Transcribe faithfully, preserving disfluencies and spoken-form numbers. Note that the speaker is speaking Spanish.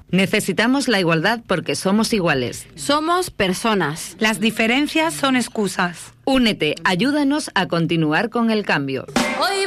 Necesitamos la igualdad porque somos iguales. Somos personas. Las diferencias son excusas. Únete, ayúdanos a continuar con el cambio. Hoy